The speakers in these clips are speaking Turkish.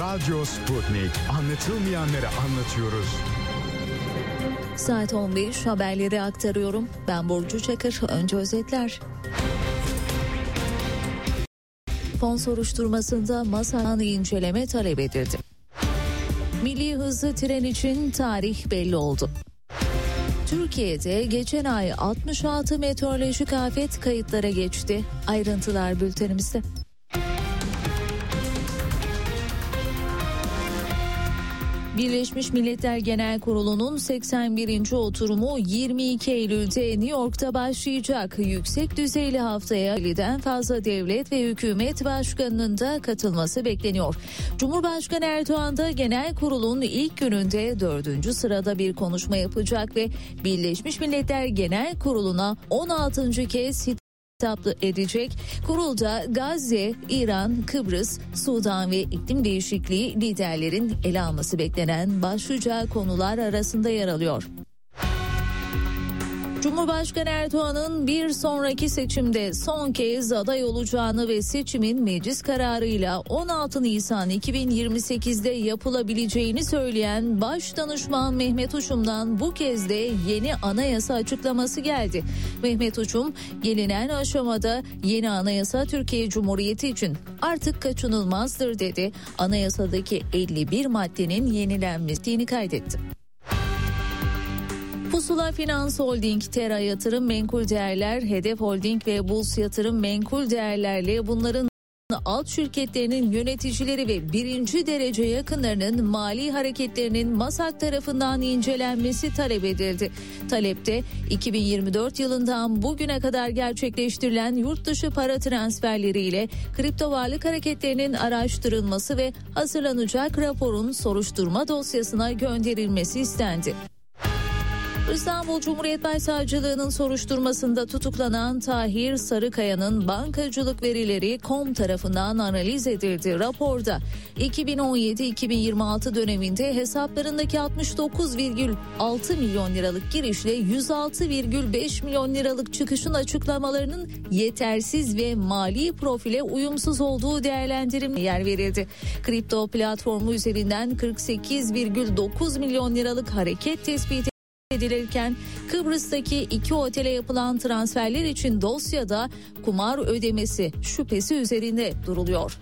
Radyo Sputnik. Anlatılmayanları anlatıyoruz. Saat 15 haberleri aktarıyorum. Ben Burcu Çakır. Önce özetler. Fon soruşturmasında masanı inceleme talep edildi. Milli hızlı tren için tarih belli oldu. Türkiye'de geçen ay 66 meteorolojik afet kayıtlara geçti. Ayrıntılar bültenimizde. Birleşmiş Milletler Genel Kurulu'nun 81. oturumu 22 Eylül'de New York'ta başlayacak. Yüksek düzeyli haftaya 50'den fazla devlet ve hükümet başkanının da katılması bekleniyor. Cumhurbaşkanı Erdoğan da Genel Kurul'un ilk gününde 4. sırada bir konuşma yapacak ve Birleşmiş Milletler Genel Kurulu'na 16. kez hitap edecek. Kurulda Gazze, İran, Kıbrıs, Sudan ve iklim değişikliği liderlerin ele alması beklenen başlıca konular arasında yer alıyor. Cumhurbaşkanı Erdoğan'ın bir sonraki seçimde son kez aday olacağını ve seçimin meclis kararıyla 16 Nisan 2028'de yapılabileceğini söyleyen Başdanışman Mehmet Uçum'dan bu kez de yeni anayasa açıklaması geldi. Mehmet Uçum, gelinen aşamada yeni anayasa Türkiye Cumhuriyeti için artık kaçınılmazdır dedi. Anayasadaki 51 maddenin yenilenmesini kaydetti. Pusula Finans Holding, Tera Yatırım Menkul Değerler, Hedef Holding ve Buls Yatırım Menkul Değerler'le bunların alt şirketlerinin yöneticileri ve birinci derece yakınlarının mali hareketlerinin MASAK tarafından incelenmesi talep edildi. Talepte 2024 yılından bugüne kadar gerçekleştirilen yurt dışı para transferleriyle kripto varlık hareketlerinin araştırılması ve hazırlanacak raporun soruşturma dosyasına gönderilmesi istendi. İstanbul Cumhuriyet Başsavcılığı'nın soruşturmasında tutuklanan Tahir Sarıkaya'nın bankacılık verileri KOM tarafından analiz edildi. Raporda 2017-2026 döneminde hesaplarındaki 69,6 milyon liralık girişle 106,5 milyon liralık çıkışın açıklamalarının yetersiz ve mali profile uyumsuz olduğu değerlendirim yer verildi. Kripto platformu üzerinden 48,9 milyon liralık hareket tespit edilirken Kıbrıs'taki 2 otele yapılan transferler için dosyada kumar ödemesi şüphesi üzerinde duruluyor.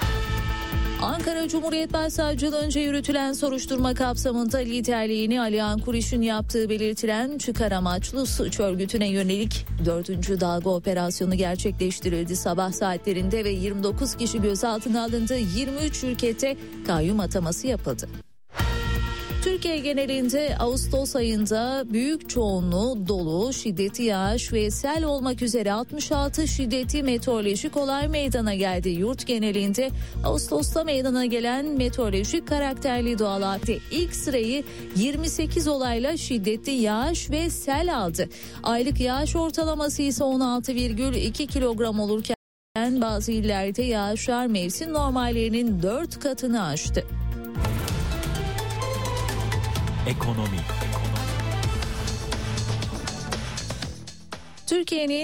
Ankara Cumhuriyet Başsavcılığınca yürütülen soruşturma kapsamında liderliğini Alihan Kuriş'in yaptığı belirtilen çıkar amaçlı suç örgütüne yönelik 4. dalga operasyonu gerçekleştirildi. Sabah saatlerinde ve 29 kişi gözaltına alındı. 23 şirkete kayyum ataması yapıldı. Türkiye genelinde Ağustos ayında büyük çoğunluğu dolu, şiddetli yağış ve sel olmak üzere 66 şiddetli meteorolojik olay meydana geldi. Yurt genelinde Ağustos'ta meydana gelen meteorolojik karakterli doğal afet ilk sırayı 28 olayla şiddetli yağış ve sel aldı. Aylık yağış ortalaması ise 16,2 kilogram olurken bazı illerde yağışlar mevsim normallerinin 4 katını aştı. Ekonomi. Türkiye'nin